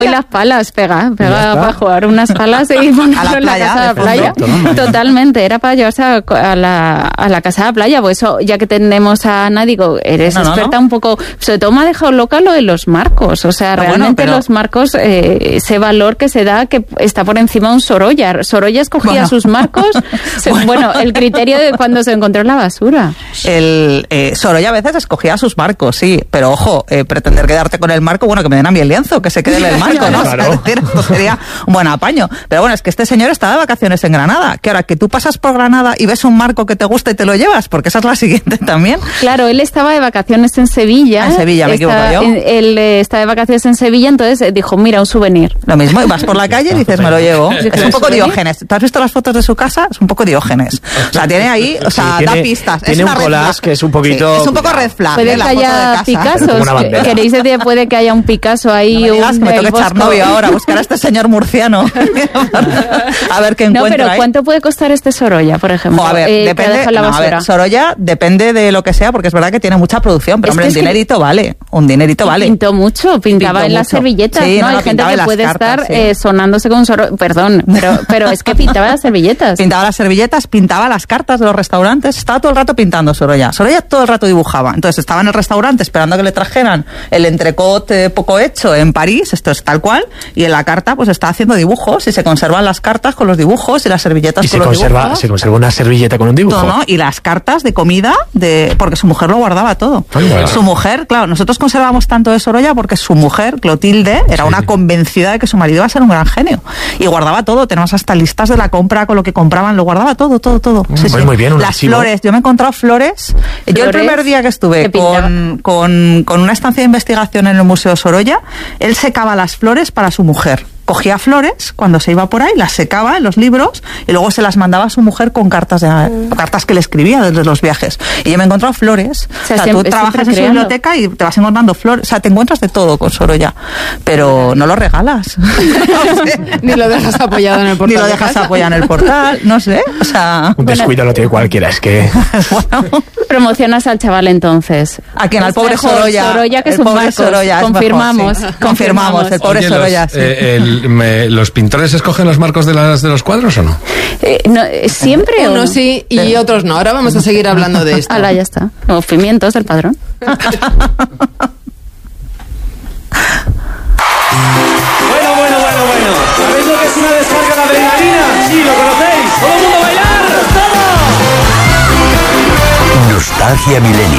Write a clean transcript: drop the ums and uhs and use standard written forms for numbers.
Y las palas, pega para jugar unas palas y ponerlo en la casa de playa. Totalmente, era para llevarse a la casa de playa. Pues eso, ya que tenemos a Ana, digo, eres experta un poco. Sobre todo me ha dejado loca lo de los marcos. O sea, realmente los marcos, ese valor que se da, que está por encima de un Sorolla. Sorolla escogía sus marcos. El criterio de cuando se encontró en la basura. Sorolla a veces escogía sus marcos, sí, pero ojo, pretender quedarte con el marco, bueno, que me den a mí el lienzo, que se quede en el marco, ¿no? Claro. O sea, es decir, esto sería un buen apaño. Pero bueno, es que este señor está de vacaciones en Granada, que ahora que tú pasas por Granada y ves un marco que te gusta y te lo llevas, porque esa es la siguiente también. Claro, él estaba de vacaciones en Sevilla. En Sevilla, me equivoco yo. Él está de vacaciones en Sevilla, entonces dijo, mira, un souvenir. Lo mismo, y vas por la calle y dices, me lo llevo. Es un poco Diógenes. ¿Tú has visto las fotos de su casa? Es un poco Diógenes. O sea, tiene ahí, o sea, da pistas. Tiene un collage que es un poquito... Sí, es un poco red flag. Puede que haya Picassos. ¿Queréis decir, puede que haya un Picasso ahí? No me digas que me tengo que echar novio ahora, buscar a este señor murciano. A ver qué encuentra. No, pero ¿cuánto puede costar este Sorolla, por ejemplo? A ver, depende. Sorolla depende de lo que sea, porque es verdad que tiene mucha producción, pero hombre, un dinerito vale. Un dinerito vale. Pintó mucho, pintaba en las servilletas, sí, ¿no? Hay gente que puede cartas, estar sonándose con Sorolla. Perdón, pero es que pintaba las servilletas. Pintaba las servilletas, pintaba las cartas de los restaurantes, estaba todo el rato pintando Sorolla. Sorolla todo el rato dibujaba. Entonces estaba en el restaurante esperando a que le trajeran el entrecot poco hecho en París, esto es tal cual, y en la carta pues está haciendo dibujos y se conservan las cartas con los dibujos y las servilletas con los dibujos. Se conserva una servilleta con un dibujo. Todo, ¿no? Y las cartas de comida, porque su mujer lo guardaba todo. Su mujer, claro, nosotros conservamos tanto de Sorolla porque su mujer, Clotilde, era una convencida de que su marido iba a ser un gran genio. Y guardaba todo, tenemos hasta listas de la compra con lo que compraban, lo guardaba todo. Sí, muy bien, las flores, yo me he encontrado flores. Yo el primer día que estuve con una estancia de investigación en el Museo Sorolla, él secaba las flores para su mujer. Cogía flores cuando se iba por ahí, las secaba en los libros y luego se las mandaba a su mujer con cartas que le escribía desde los viajes. Y yo me he encontrado flores. O sea, tú trabajas en su biblioteca y te vas encontrando flores. O sea, te encuentras de todo con Sorolla, pero no lo regalas. Ni lo dejas apoyado en el portal. No sé. O sea, un descuido lo tiene cualquiera, es que... Promocionas al chaval entonces. ¿A quién? Al pobre Sorolla. Sorolla, que es un marco. Confirmamos. Mejor, sí. Confirmamos, el pobre Sorolla. ¿Los pintores escogen los marcos de los cuadros o no? No, siempre. Unos sí y otros no. Ahora vamos a seguir hablando de esto. Ahora ya está. Los pimientos del padrón. Bueno. ¿Sabéis lo que es una descarga de adrenalina? Sí, lo conocéis. ¡Todo el mundo a bailar! ¡Todo! Nostalgia Milenio.